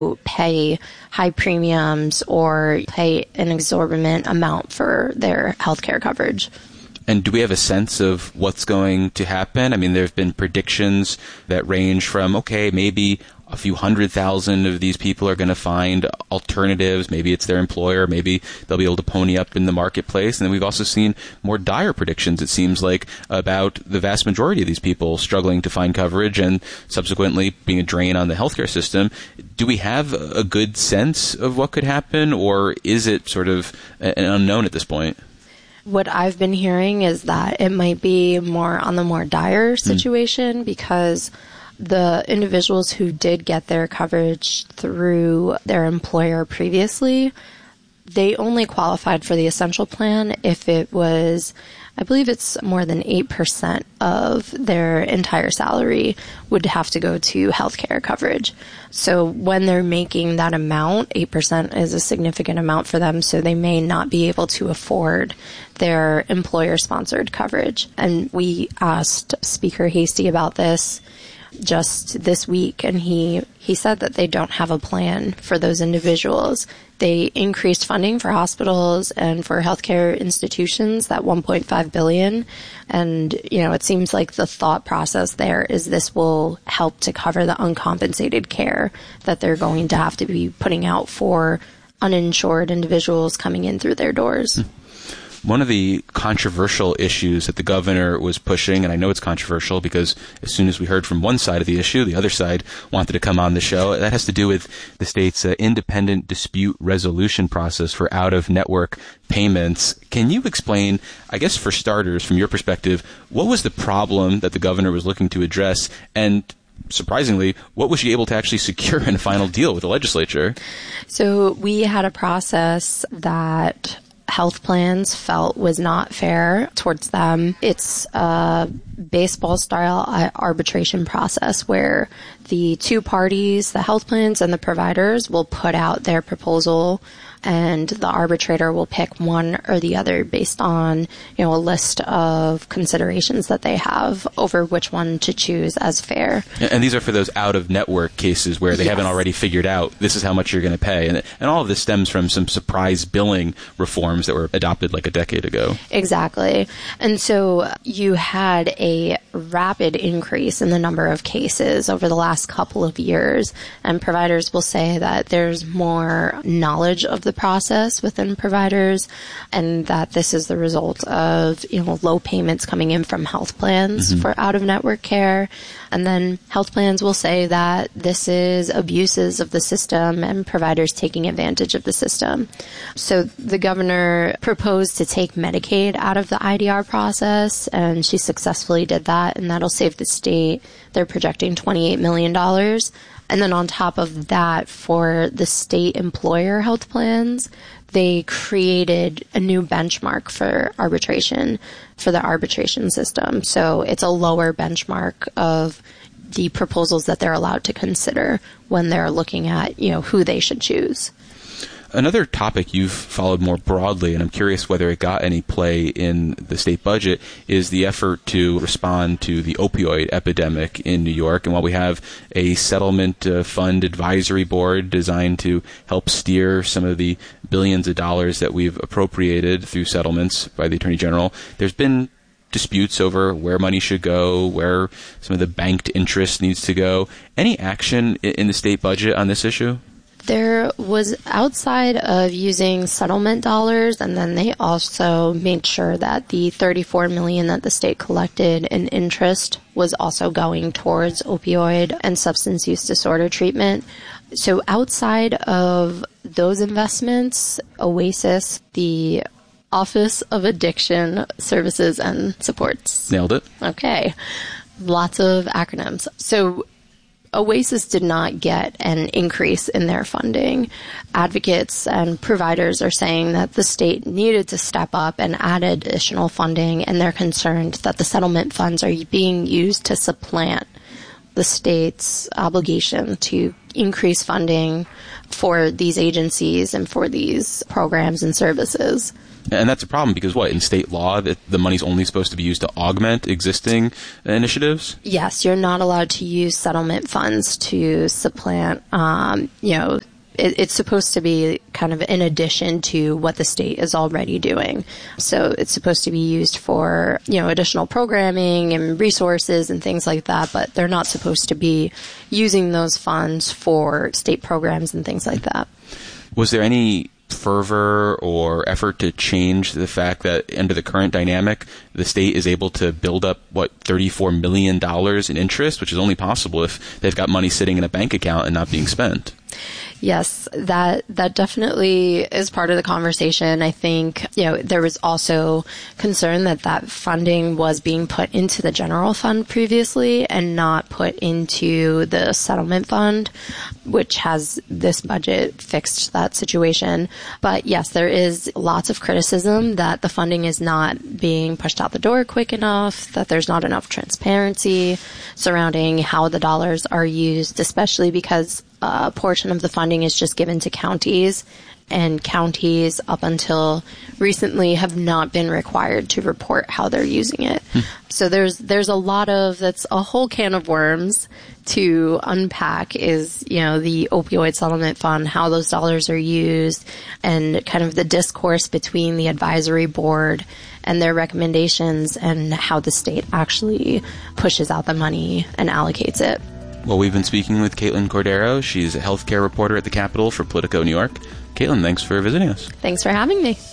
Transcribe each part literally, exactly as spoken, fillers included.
pay high premiums or pay an exorbitant amount for their healthcare coverage. And do we have a sense of what's going to happen? I mean, there have been predictions that range from, okay, maybe a few hundred thousand of these people are going to find alternatives. Maybe it's their employer. Maybe they'll be able to pony up in the marketplace. And then we've also seen more dire predictions, it seems like, about the vast majority of these people struggling to find coverage and subsequently being a drain on the healthcare system. Do we have a good sense of what could happen, or is it sort of an unknown at this point? What I've been hearing is that it might be more on the more dire situation mm. because the individuals who did get their coverage through their employer previously, they only qualified for the essential plan if it was, I believe it's more than eight percent of their entire salary would have to go to healthcare coverage. So when they're making that amount, eight percent is a significant amount for them, so they may not be able to afford their employer-sponsored coverage. And we asked Speaker Hastie about this just this week, and he, he said that they don't have a plan for those individuals. They increased funding for hospitals and for healthcare institutions, that one point five billion dollars. And, you know, it seems like the thought process there is this will help to cover the uncompensated care that they're going to have to be putting out for uninsured individuals coming in through their doors. Hmm. One of the controversial issues that the governor was pushing, and I know it's controversial because as soon as we heard from one side of the issue, the other side wanted to come on the show. That has to do with the state's uh, independent dispute resolution process for out-of-network payments. Can you explain, I guess for starters, from your perspective, what was the problem that the governor was looking to address, and surprisingly, what was she able to actually secure in a final deal with the legislature? So we had a process that health plans felt was not fair towards them. It's a baseball-style arbitration process where the two parties, the health plans and the providers, will put out their proposal, and the arbitrator will pick one or the other based on, you know, a list of considerations that they have over which one to choose as fair. And these are for those out-of-network cases where they yes. haven't already figured out this is how much you're going to pay. And, and all of this stems from some surprise billing reforms that were adopted like a decade ago. Exactly. And so you had a rapid increase in the number of cases over the last couple of years, and providers will say that there's more knowledge of the process within providers, and that this is the result of, you know, low payments coming in from health plans mm-hmm. for out-of-network care. And then health plans will say that this is abuses of the system and providers taking advantage of the system. So the governor proposed to take Medicaid out of the I D R process, and she successfully did that, and that'll save the state. They're projecting twenty-eight million dollars. And then on top of that, for the state employer health plans, they created a new benchmark for arbitration, for the arbitration system. So it's a lower benchmark of the proposals that they're allowed to consider when they're looking at, you know, who they should choose. Another topic you've followed more broadly, and I'm curious whether it got any play in the state budget, is the effort to respond to the opioid epidemic in New York. And while we have a settlement uh, fund advisory board designed to help steer some of the billions of dollars that we've appropriated through settlements by the Attorney General, there's been disputes over where money should go, where some of the banked interest needs to go. Any action in the state budget on this issue? There was, outside of using settlement dollars, and then they also made sure that the thirty-four million dollars that the state collected in interest was also going towards opioid and substance use disorder treatment. So outside of those investments, OASIS, the Office of Addiction Services and Supports. Nailed it. Okay. Lots of acronyms. So OASIS did not get an increase in their funding. Advocates and providers are saying that the state needed to step up and add additional funding, and they're concerned that the settlement funds are being used to supplant the state's obligation to increase funding for these agencies and for these programs and services. And that's a problem because what, in state law, that the money's only supposed to be used to augment existing initiatives? Yes, you're not allowed to use settlement funds to supplant, um, you know, it, it's supposed to be kind of in addition to what the state is already doing. So it's supposed to be used for, you know, additional programming and resources and things like that, but they're not supposed to be using those funds for state programs and things like that. Was there any fervor or effort to change the fact that under the current dynamic, the state is able to build up, what, thirty-four million dollars in interest, which is only possible if they've got money sitting in a bank account and not being spent? Yes, that that definitely is part of the conversation. I think, you know, there was also concern that that funding was being put into the general fund previously and not put into the settlement fund, which has this budget fixed that situation. But yes, there is lots of criticism that the funding is not being pushed out the door quick enough, that there's not enough transparency surrounding how the dollars are used, especially because a portion of the funding is just given to counties, and counties up until recently have not been required to report how they're using it. Hmm. So there's there's a lot of, that's a whole can of worms to unpack, is, you know, the opioid settlement fund, how those dollars are used, and kind of the discourse between the advisory board and their recommendations and how the state actually pushes out the money and allocates it. Well, we've been speaking with Caitlin Cordero. She's a healthcare reporter at the Capitol for Politico New York. Caitlin, thanks for visiting us. Thanks for having me.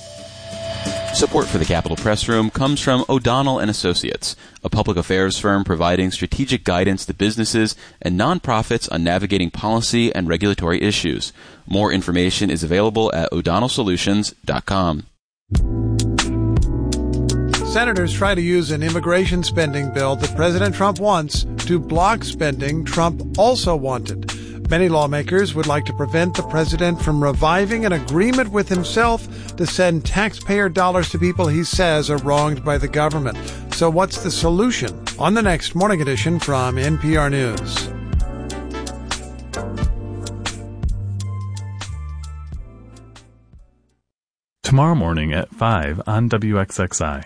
Support for the Capitol Press Room comes from O'Donnell and Associates, a public affairs firm providing strategic guidance to businesses and nonprofits on navigating policy and regulatory issues. More information is available at o'donnell solutions dot com. Senators try to use an immigration spending bill that President Trump wants to block spending Trump also wanted. Many lawmakers would like to prevent the president from reviving an agreement with himself to send taxpayer dollars to people he says are wronged by the government. So what's the solution? On the next Morning Edition from N P R News. Tomorrow morning at five on W X X I.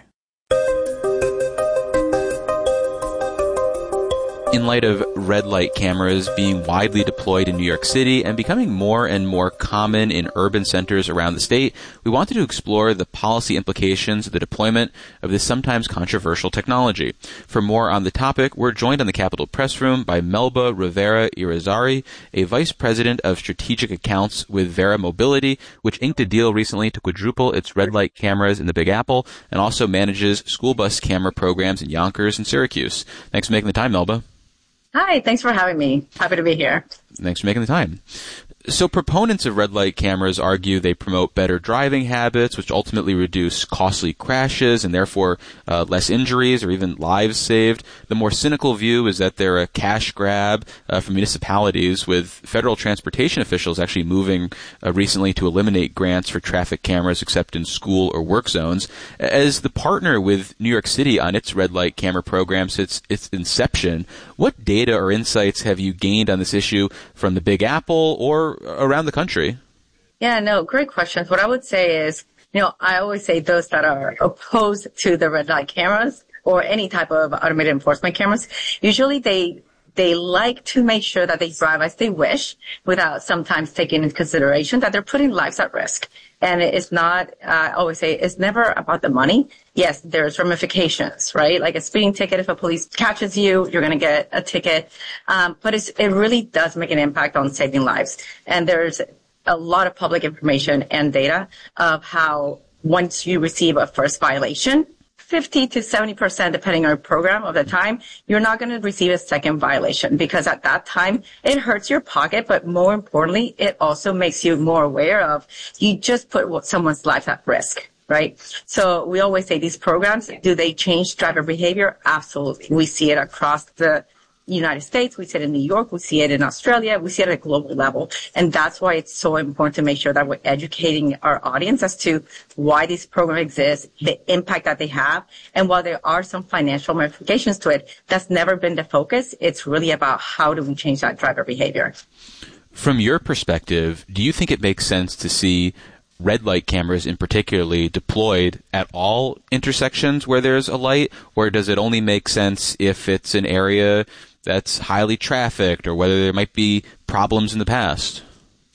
In light of red light cameras being widely deployed in New York City and becoming more and more common in urban centers around the state, we wanted to explore the policy implications of the deployment of this sometimes controversial technology. For more on the topic, we're joined on the Capitol Press Room by Melba Rivera Irizarry, a vice president of strategic accounts with Verra Mobility, which inked a deal recently to quadruple its red light cameras in the Big Apple and also manages school bus camera programs in Yonkers and Syracuse. Thanks for making the time, Melba. Hi, thanks for having me. Happy to be here. Thanks for making the time. So proponents of red light cameras argue they promote better driving habits, which ultimately reduce costly crashes and therefore uh, less injuries or even lives saved. The more cynical view is that they're a cash grab uh, for municipalities, with federal transportation officials actually moving uh, recently to eliminate grants for traffic cameras except in school or work zones. As the partner with New York City on its red light camera program since its inception, what data or insights have you gained on this issue from the Big Apple or around the country? Yeah, no, great questions. What I would say is, you know, I always say those that are opposed to the red light cameras or any type of automated enforcement cameras, usually they they like to make sure that they drive as they wish without sometimes taking into consideration that they're putting lives at risk. And it's not, uh, I always say, it's never about the money. Yes, there's ramifications, right? Like a speeding ticket, if a police catches you, you're going to get a ticket. Um, but it's, it really does make an impact on saving lives. And there's a lot of public information and data of how once you receive a first violation, fifty to seventy percent, depending on your program of the time, you're not going to receive a second violation because at that time it hurts your pocket, but more importantly, it also makes you more aware of you just put someone's life at risk, right? So we always say these programs, do they change driver behavior? Absolutely. We see it across the United States, we see it in New York, we see it in Australia, we see it at a global level. And that's why it's so important to make sure that we're educating our audience as to why these programs exist, the impact that they have. And while there are some financial ramifications to it, that's never been the focus. It's really about how do we change that driver behavior. From your perspective, do you think it makes sense to see red light cameras in particularly deployed at all intersections where there's a light, or does it only make sense if it's an area that's highly trafficked or whether there might be problems in the past?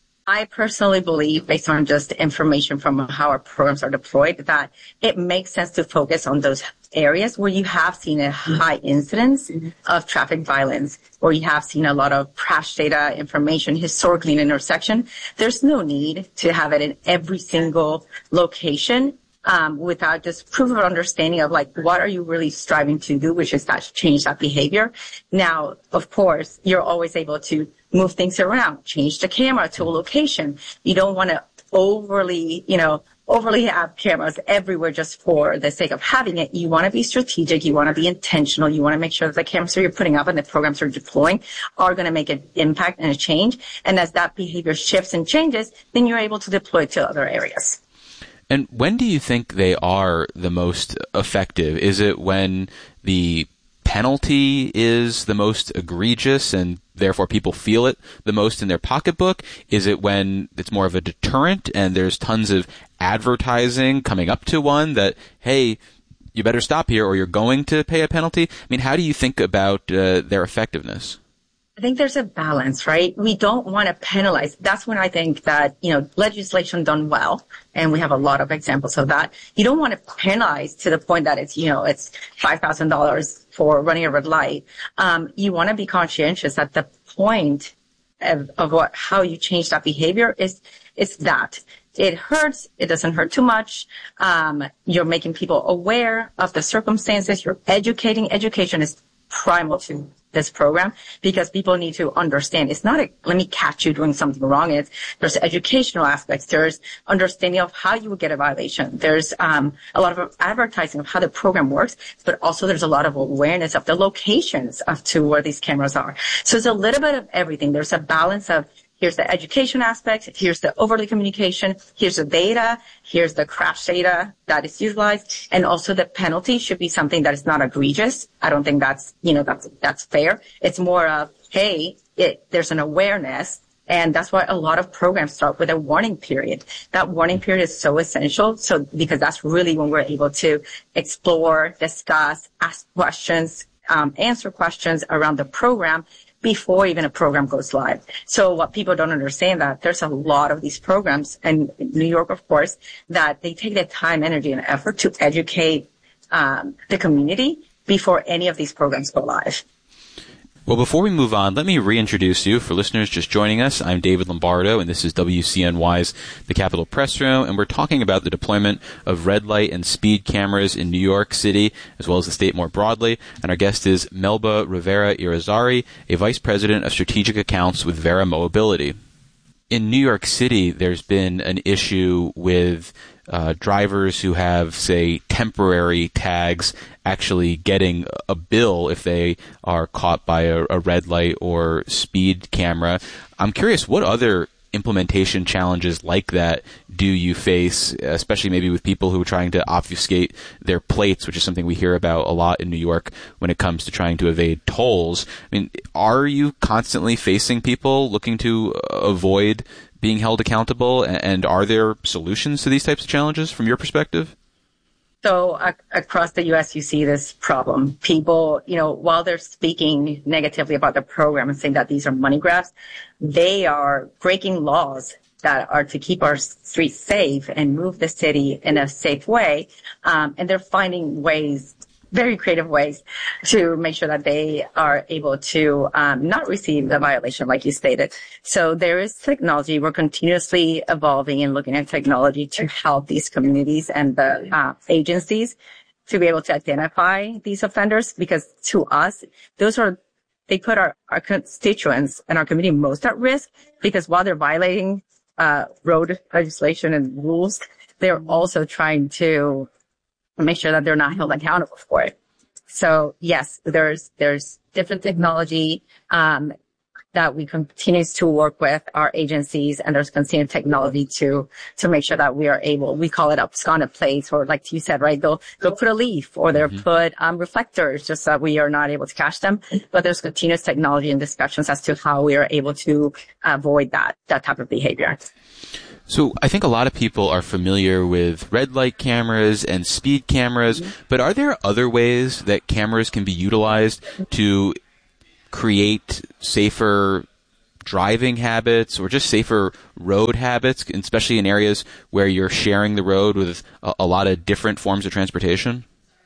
I personally believe, based on just information from how our programs are deployed, that it makes sense to focus on those areas where you have seen a high incidence of traffic violence, or you have seen a lot of crash data information historically in an intersection. There's no need to have it in every single location. Um, without just proof of understanding of like, what are you really striving to do, which is that change that behavior. Now, of course, you're always able to move things around, change the camera to a location. You don't want to overly, you know, overly have cameras everywhere just for the sake of having it. You want to be strategic. You want to be intentional. You want to make sure that the cameras that you're putting up and the programs you're deploying are going to make an impact and a change. And as that behavior shifts and changes, then you're able to deploy it to other areas. And when do you think they are the most effective? Is it when the penalty is the most egregious and therefore people feel it the most in their pocketbook? Is it when it's more of a deterrent and there's tons of advertising coming up to one that, hey, you better stop here or you're going to pay a penalty? I mean, how do you think about uh, their effectiveness? I think there's a balance, right? We don't want to penalize. That's when I think that, you know, legislation done well, and we have a lot of examples of that. You don't want to penalize to the point that it's, you know, it's five thousand dollars for running a red light. Um, you want to be conscientious that the point of, of what, how you change that behavior is, is that it hurts. It doesn't hurt too much. Um, you're making people aware of the circumstances. You're educating. Education is primal to this program because people need to understand it's not a let me catch you doing something wrong. It's there's educational aspects, there's understanding of how you would get a violation, there's um a lot of advertising of how the program works, but also there's a lot of awareness of the locations of to where these cameras are. So it's a little bit of everything. There's a balance of here's the education aspect, here's the overlay communication, here's the data, here's the crash data that is utilized, and also the penalty should be something that is not egregious. I don't think that's, you know, that's, that's fair. It's more of, hey, it, there's an awareness, and that's why a lot of programs start with a warning period. That warning period is so essential, so, because that's really when we're able to explore, discuss, ask questions, um, answer questions around the program, before even a program goes live. So what people don't understand that there's a lot of these programs, and New York, of course, that they take the time, energy, and effort to educate um, the community before any of these programs go live. Well, before we move on, let me reintroduce you. For listeners just joining us, I'm David Lombardo, and this is W C N Y's The Capitol Press Room, and we're talking about the deployment of red light and speed cameras in New York City, as well as the state more broadly. And our guest is Melba Rivera Irizarry, a Vice President of Strategic Accounts with Verra Mobility. In New York City, there's been an issue with uh, drivers who have, say, temporary tags actually getting a bill if they are caught by a, a red light or speed camera. I'm curious, what other implementation challenges like that do you face, especially maybe with people who are trying to obfuscate their plates, which is something we hear about a lot in New York when it comes to trying to evade tolls? I mean, are you constantly facing people looking to avoid being held accountable, and are there solutions to these types of challenges from your perspective? So uh, across the U S, you see this problem. People, you know, while they're speaking negatively about the program and saying that these are money grabs, they are breaking laws that are to keep our streets safe and move the city in a safe way. Um, and they're finding ways, very creative ways, to make sure that they are able to um, not receive the violation, like you stated. So there is technology. We're continuously evolving and looking at technology to help these communities and the uh, agencies to be able to identify these offenders, because to us, those are, they put our, our constituents and our community most at risk, because while they're violating uh, road legislation and rules, they're also trying to make sure that they're not held accountable for it. So yes, there's, there's different technology, um, that we continue to work with our agencies, and there's continued technology to, to make sure that we are able, we call it absconded plates, or like you said, right? They'll, they'll put a leaf, or they'll mm-hmm. put, um, reflectors, just so that we are not able to catch them. But there's continuous technology and discussions as to how we are able to avoid that, that type of behavior. So I think a lot of people are familiar with red light cameras and speed cameras, mm-hmm. but are there other ways that cameras can be utilized to create safer driving habits or just safer road habits, especially in areas where you're sharing the road with a, a lot of different forms of transportation?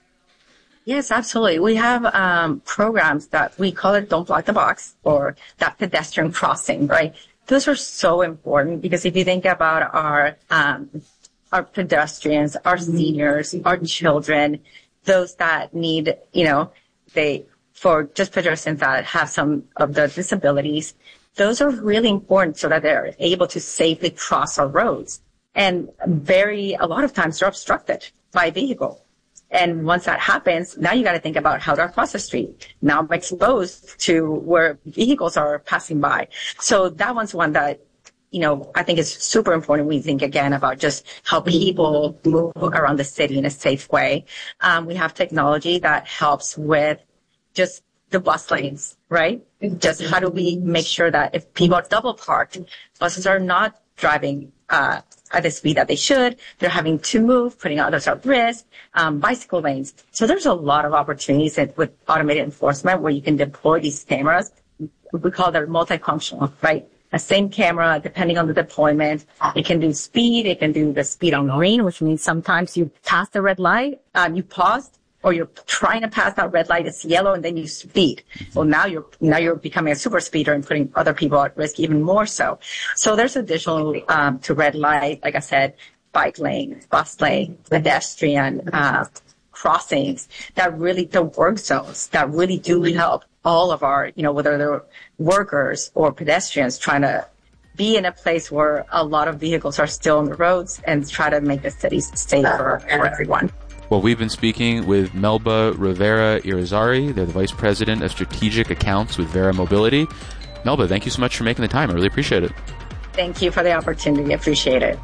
Yes, absolutely. We have um, programs that we call it Don't Block the Box, or that pedestrian crossing, right? Those are so important because if you think about our um, our pedestrians, our seniors, our children, those that need, you know, they for just pedestrians that have some of the disabilities, those are really important so that they're able to safely cross our roads. And very, a lot of times they're obstructed by a vehicle. And once that happens, now you got to think about how to cross the street. Now I'm exposed to where vehicles are passing by. So that one's one that, you know, I think is super important. We think again about just how people move around the city in a safe way. Um, we have technology that helps with just the bus lanes, right? Just how do we make sure that if people are double parked, buses are not driving uh at the speed that they should. They're having to move, putting others at risk, um, bicycle lanes. So there's a lot of opportunities with automated enforcement where you can deploy these cameras. We call them multifunctional, right? A same camera, depending on the deployment, it can do speed, it can do the speed on green, which means sometimes you pass the red light, um, you paused, or you're trying to pass that red light, it's yellow, and then you speed. Well, now you're, now you're becoming a super speeder and putting other people at risk even more so. So there's additional, um, to red light, like I said, bike lane, bus lane, pedestrian, uh, crossings that really, the work zones that really do help all of our, you know, whether they're workers or pedestrians trying to be in a place where a lot of vehicles are still on the roads and try to make the cities safer for everyone. Well, we've been speaking with Melba Rivera Irizarry. They're the Vice President of Strategic Accounts with Verra Mobility. Melba, thank you so much for making the time. I really appreciate it. Thank you for the opportunity. I appreciate it.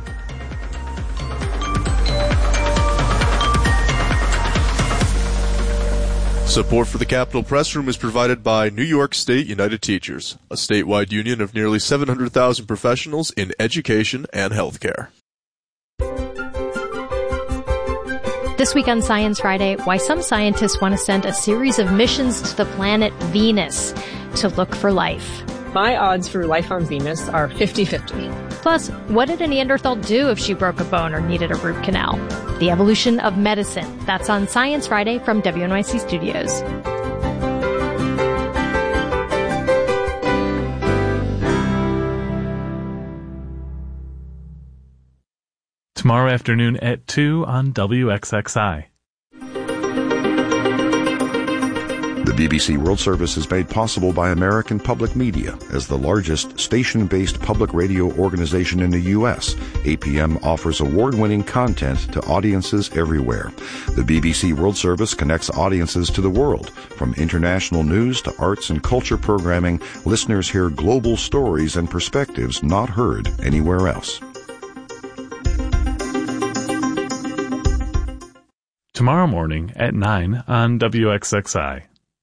Support for the Capitol Press Room is provided by New York State United Teachers, a statewide union of nearly seven hundred thousand professionals in education and healthcare. This week on Science Friday, why some scientists want to send a series of missions to the planet Venus to look for life. My odds for life on Venus are fifty-fifty. Plus, what did a Neanderthal do if she broke a bone or needed a root canal? The evolution of medicine. That's on Science Friday from W N Y C Studios. Tomorrow afternoon at two on W X X I. The B B C World Service is made possible by American Public Media. As the largest station-based public radio organization in the U S, A P M offers award-winning content to audiences everywhere. The B B C World Service connects audiences to the world. From international news to arts and culture programming, listeners hear global stories and perspectives not heard anywhere else. Tomorrow morning at nine on W X X I.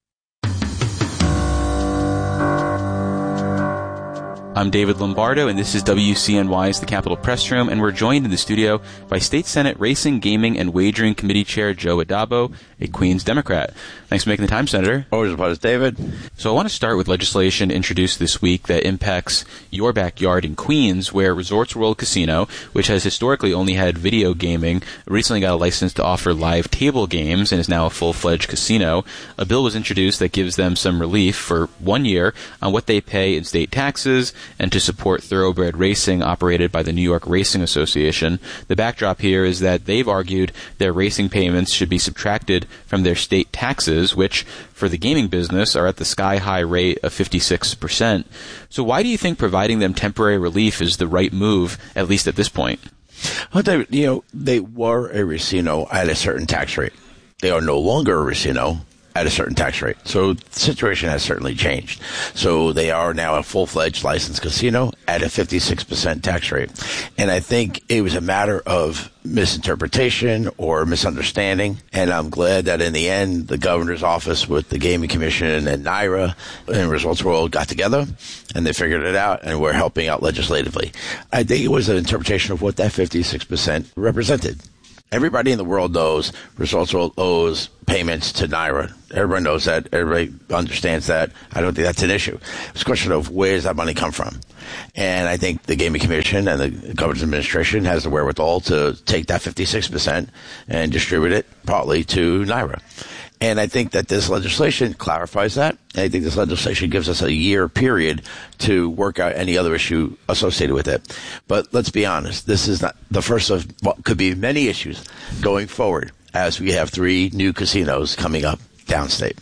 I'm David Lombardo, and this is W C N Y's The Capitol Press Room, and we're joined in the studio by State Senate Racing, Gaming, and Wagering Committee Chair Joe Addabbo, a Queens Democrat. Thanks for making the time, Senator. Always a pleasure, David. So I want to start with legislation introduced this week that impacts your backyard in Queens, where Resorts World Casino, which has historically only had video gaming, recently got a license to offer live table games and is now a full-fledged casino. A bill was introduced that gives them some relief for one year on what they pay in state taxes and to support thoroughbred racing operated by the New York Racing Association. The backdrop here is that they've argued their racing payments should be subtracted from their state taxes, which, for the gaming business, are at the sky-high rate of fifty-six percent. So why do you think providing them temporary relief is the right move, at least at this point? Well, David, you know, they were a casino at a certain tax rate. they are no longer a casino at a certain tax rate. So the situation has certainly changed. So they are now a full-fledged licensed casino at a fifty-six percent tax rate. And I think it was a matter of misinterpretation or misunderstanding. And I'm glad that in the end, the governor's office with the Gaming Commission and NYRA and Results World got together and they figured it out and we're helping out legislatively. I think it was an interpretation of what that fifty-six percent represented. Everybody in the world knows Results World owes payments to NYRA. Everyone knows that. Everybody understands that. I don't think that's an issue. It's a question of where does that money come from? And I think the Gaming Commission and the Governor's Administration has the wherewithal to take that fifty-six percent and distribute it partly to NYRA. And I think that this legislation clarifies that. And I think this legislation gives us a year period to work out any other issue associated with it. But let's be honest, this is not the first of what could be many issues going forward as we have three new casinos coming up downstate.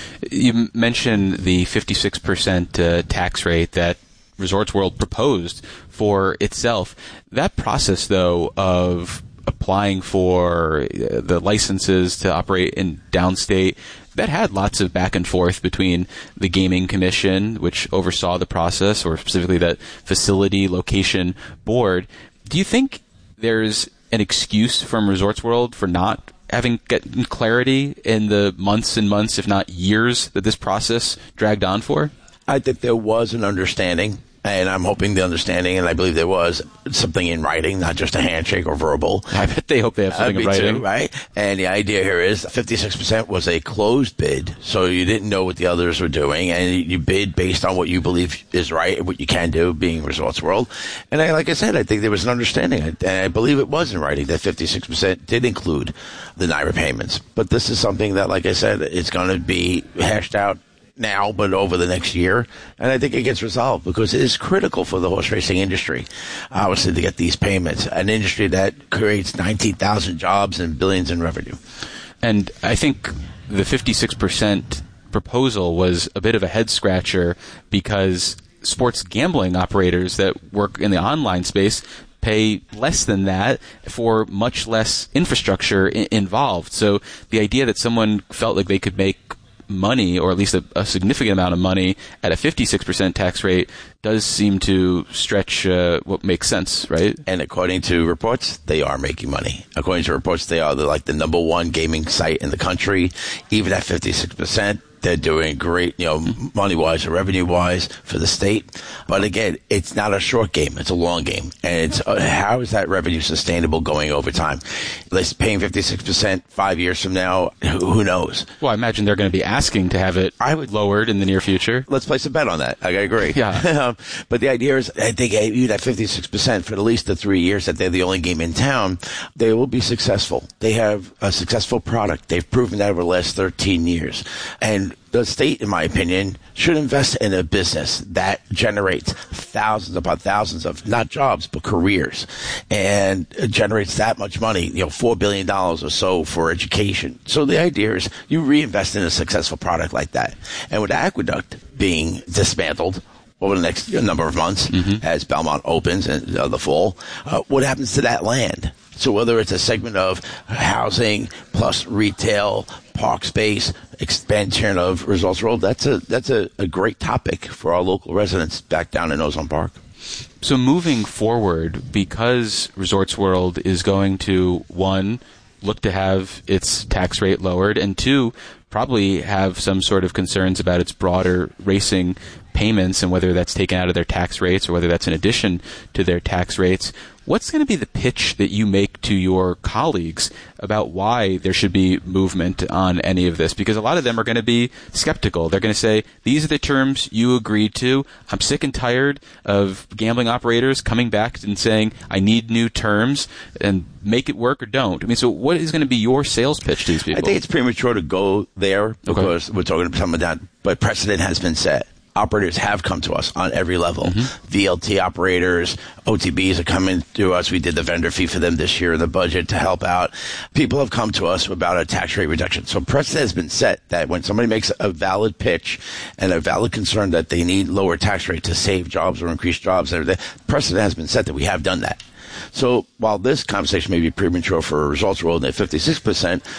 You mentioned the fifty-six percent uh, tax rate that Resorts World proposed for itself. That process, though, of applying for the licenses to operate in downstate, that had lots of back and forth between the Gaming Commission, which oversaw the process, or specifically that facility location board. Do you think there's an excuse from Resorts World for not having gotten clarity in the months and months, if not years, that this process dragged on for? I think there was an understanding, and I'm hoping the understanding, and I believe there was something in writing, not just a handshake or verbal. I bet they hope they have something uh, in writing. Too, right? And the idea here is fifty-six percent was a closed bid, so you didn't know what the others were doing, and you bid based on what you believe is right, what you can do, being Resorts World. And I, like I said, I think there was an understanding, and I believe it was in writing, that fifty-six percent did include the NYRA payments. But this is something that, like I said, it's going to be hashed out now, but over the next year. And I think it gets resolved because it is critical for the horse racing industry, obviously, to get these payments. An industry that creates nineteen thousand jobs and billions in revenue. And I think the fifty-six percent proposal was a bit of a head scratcher because sports gambling operators that work in the online space pay less than that for much less infrastructure I- involved. So the idea that someone felt like they could make money, or at least a, a significant amount of money, at a fifty-six percent tax rate does seem to stretch uh, what makes sense, right? And according to reports, they are making money. According to reports, they are the, like the number one gaming site in the country. Even at fifty-six percent, they're doing great, you know, money-wise or revenue-wise for the state. But again, it's not a short game. It's a long game. And it's uh, how is that revenue sustainable going over time? They're paying fifty-six percent five years from now. Who, who knows? Well, I imagine they're going to be asking to have it I would, lowered in the near future. Let's place a bet on that. I agree. Yeah. But the idea is, I think even at fifty-six percent for at least the three years that they're the only game in town, they will be successful. They have a successful product. They've proven that over the last thirteen years. And the state, in my opinion, should invest in a business that generates thousands upon thousands of, not jobs, but careers, and generates that much money, you know, four billion dollars or so for education. So the idea is you reinvest in a successful product like that. And with Aqueduct being dismantled over the next number of months, mm-hmm. as Belmont opens in uh, the fall, uh, what happens to that land? So whether it's a segment of housing plus retail, park space, expansion of Resorts World, that's a that's a, a great topic for our local residents back down in Ozone Park. So moving forward, because Resorts World is going to, one, look to have its tax rate lowered, and two, probably have some sort of concerns about its broader racing payments and whether that's taken out of their tax rates or whether that's in addition to their tax rates. What's going to be the pitch that you make to your colleagues about why there should be movement on any of this? Because a lot of them are going to be skeptical. They're going to say, these are the terms you agreed to. I'm sick and tired of gambling operators coming back and saying, I need new terms, and make it work or don't. I mean, so what is going to be your sales pitch to these people? I think it's premature to go there because okay. we're talking about some of that, but precedent has been set. Operators have come to us on every level. Mm-hmm. V L T operators, O T Bs are coming to us. We did the vendor fee for them this year in the budget to help out. People have come to us about a tax rate reduction. So precedent has been set that when somebody makes a valid pitch and a valid concern that they need lower tax rate to save jobs or increase jobs, precedent has been set that we have done that. So while this conversation may be premature for Results World at fifty-six percent,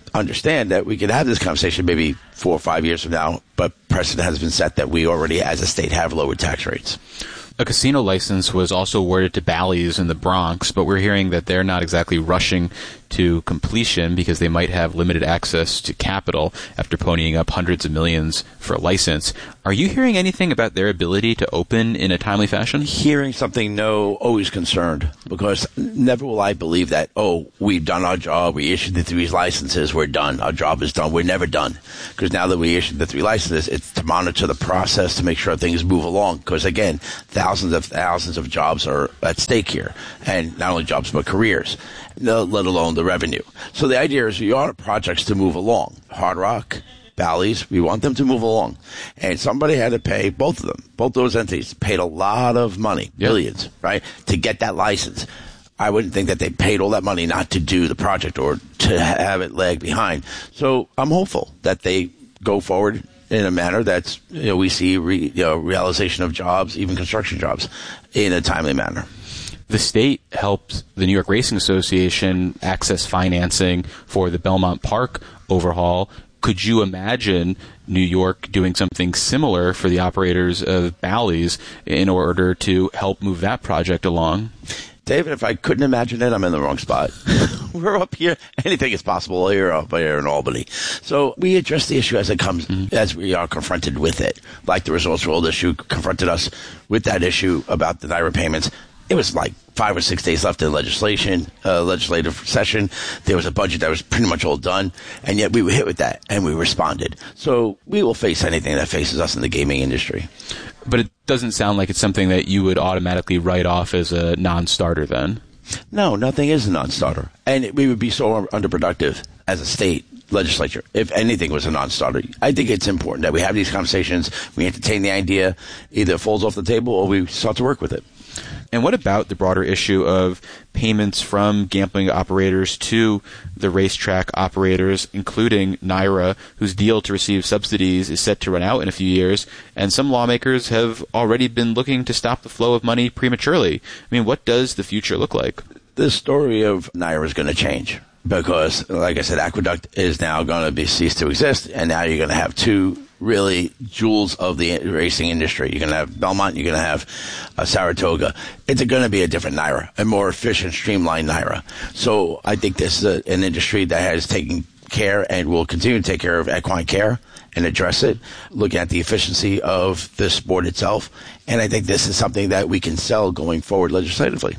understand that we could have this conversation maybe four or five years from now, but precedent has been set that we already, as a state, have lower tax rates. A casino license was also awarded to Bally's in the Bronx, but we're hearing that they're not exactly rushing to completion because they might have limited access to capital after ponying up hundreds of millions for a license. Are you hearing anything about their ability to open in a timely fashion? Hearing something, no, always concerned, because never will I believe that, oh, we've done our job, we issued the three licenses, we're done, our job is done. We're never done. Because now that we issued the three licenses, it's to monitor the process to make sure things move along. Because again, thousands of thousands of jobs are at stake here. And not only jobs, but careers, let alone the revenue. So the idea is we want projects to move along. Hard Rock, Bally's, we want them to move along. And somebody had to pay, both of them, both those entities paid a lot of money, yep. billions, right, to get that license. I wouldn't think that they paid all that money not to do the project or to have it lag behind. So I'm hopeful that they go forward in a manner that's, you know, we see re, you know, realization of jobs, even construction jobs, in a timely manner. The state helped the New York Racing Association access financing for the Belmont Park overhaul. Could you imagine New York doing something similar for the operators of Bally's in order to help move that project along? David, if I couldn't imagine it, I'm in the wrong spot. We're up here. Anything is possible here up here in Albany. So we address the issue as it comes, mm-hmm. as we are confronted with it. Like the Resorts World issue confronted us with that issue about the NYRA payments. It was like five or six days left in legislation, uh, legislative session. There was a budget that was pretty much all done, and yet we were hit with that, and we responded. So we will face anything that faces us in the gaming industry. But it doesn't sound like it's something that you would automatically write off as a non-starter then. No, nothing is a non-starter. And it, we would be so underproductive as a state legislature if anything was a non-starter. I think it's important that we have these conversations, we entertain the idea, either it falls off the table or we start to work with it. And what about the broader issue of payments from gambling operators to the racetrack operators, including NYRA, whose deal to receive subsidies is set to run out in a few years, and some lawmakers have already been looking to stop the flow of money prematurely? I mean, what does the future look like? The story of NYRA is going to change because, like I said, Aqueduct is now going to be ceased to exist, and now you're going to have two really jewels of the racing industry. You're going to have Belmont, you're going to have uh, Saratoga. It's going to be a different NYRA, a more efficient, streamlined NYRA. So I think this is a, an industry that has taken care and will continue to take care of equine care and address it, looking at the efficiency of the sport itself. And I think this is something that we can sell going forward legislatively.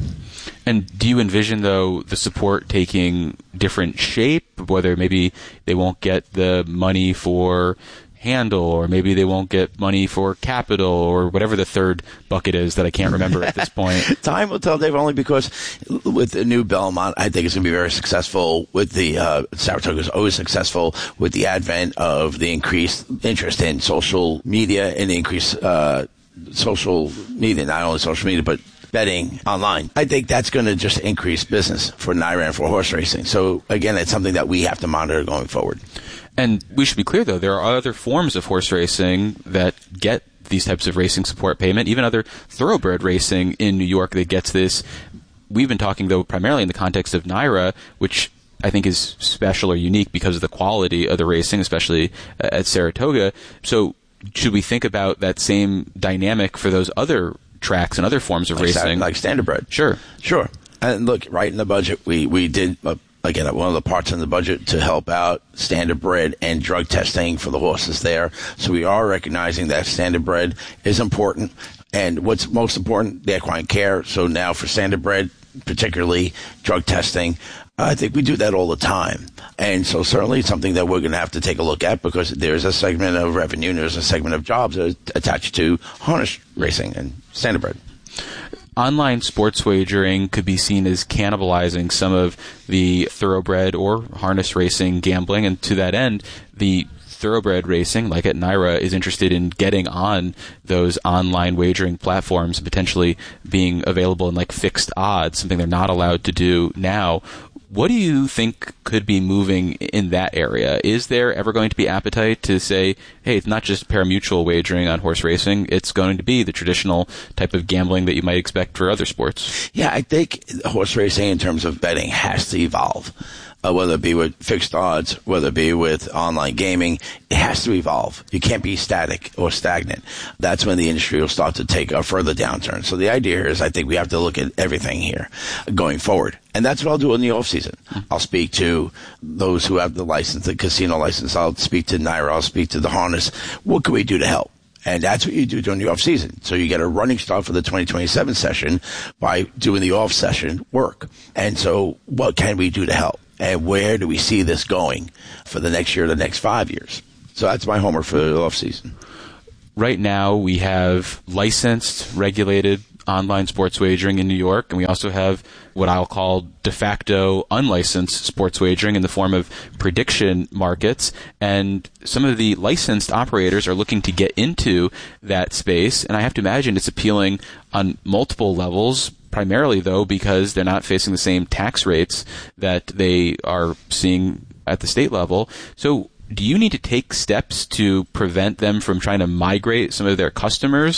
And do you envision, though, the support taking different shape, whether maybe they won't get the money for handle, or maybe they won't get money for capital, or whatever the third bucket is that I can't remember at this point? Time will tell, Dave, only because with the new Belmont, I think it's going to be very successful. With the uh, Saratoga is always successful with the advent of the increased interest in social media and the increased uh, social media, not only social media, but betting online. I think that's going to just increase business for NYRA and for horse racing. So, again, it's something that we have to monitor going forward. And we should be clear, though, there are other forms of horse racing that get these types of racing support payment, even other thoroughbred racing in New York that gets this. We've been talking, though, primarily in the context of NYRA, which I think is special or unique because of the quality of the racing, especially at Saratoga. So should we think about that same dynamic for those other tracks and other forms of like racing? Sta- like standardbred. Sure. Sure. And look, right in the budget, we, we did... Uh, Again, one of the parts in the budget to help out standardbred and drug testing for the horses there. So we are recognizing that standardbred is important. And what's most important, the equine care. So now for standardbred, particularly drug testing, I think we do that all the time. And so certainly it's something that we're going to have to take a look at because there's a segment of revenue and there's a segment of jobs that are attached to harness racing and standardbred. Online sports wagering could be seen as cannibalizing some of the thoroughbred or harness racing gambling, and to that end, the thoroughbred racing, like at NYRA, is interested in getting on those online wagering platforms, potentially being available in like fixed odds, something they're not allowed to do now. What do you think could be moving in that area? Is there ever going to be appetite to say, hey, it's not just parimutuel wagering on horse racing, it's going to be the traditional type of gambling that you might expect for other sports? Yeah, I think horse racing in terms of betting has to evolve. uh, whether it be with fixed odds, whether it be with online gaming. It has to evolve. You can't be static or stagnant. That's when the industry will start to take a further downturn. So the idea is I think we have to look at everything here going forward. And that's what I'll do in the off season. I'll speak to those who have the license, the casino license. I'll speak to Naira. I'll speak to the harness. What can we do to help? And that's what you do during the off season. So you get a running start for the twenty twenty-seven session by doing the off session work. And so what can we do to help? And where do we see this going for the next year, the next five years? So that's my homework for the off season. Right now we have licensed, regulated online sports wagering in New York, and we also have what I'll call de facto unlicensed sports wagering in the form of prediction markets. And some of the licensed operators are looking to get into that space, and I have to imagine it's appealing on multiple levels, primarily, though, because they're not facing the same tax rates that they are seeing at the state level. So do you need to take steps to prevent them from trying to migrate some of their customers